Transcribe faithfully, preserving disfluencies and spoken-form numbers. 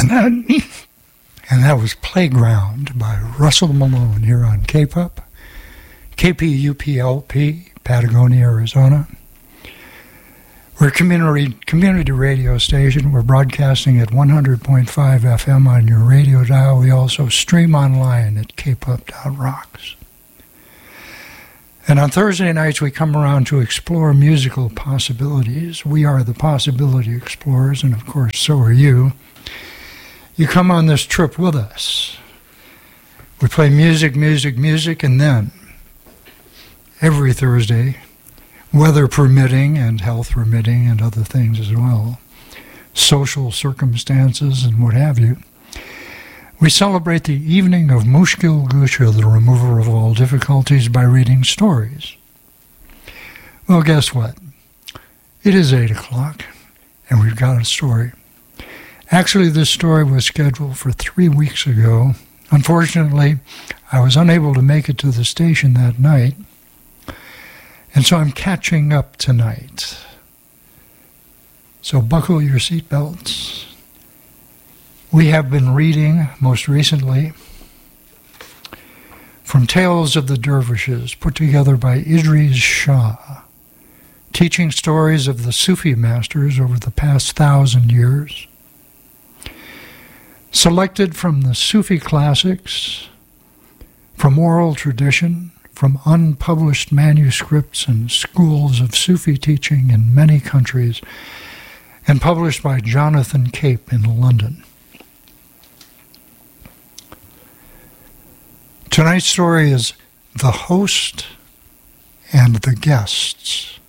And that, and that was Playground by Russell Malone here on K P U P, K P U P L P, Patagonia, Arizona. We're a community, community radio station. We're broadcasting at one hundred point five F M on your radio dial. We also stream online at k p u p dot rocks. And on Thursday nights, we come around to explore musical possibilities. We are the Possibility Explorers, and of course, so are you. You come on this trip with us. We play music, music, music, and then every Thursday, weather permitting and health permitting and other things as well, social circumstances and what have you, we celebrate the evening of Mushkil Gusha, the remover of all difficulties, by reading stories. Well, guess what? It is eight o'clock, and we've got a story. Actually, this story was scheduled for three weeks ago. Unfortunately, I was unable to make it to the station that night, and so I'm catching up tonight. So buckle your seatbelts. We have been reading, most recently, from Tales of the Dervishes, put together by Idries Shah, teaching stories of the Sufi masters over the past thousand years. Selected from the Sufi classics, from oral tradition, from unpublished manuscripts and schools of Sufi teaching in many countries, and published by Jonathan Cape in London. Tonight's story is The Host and the Guests.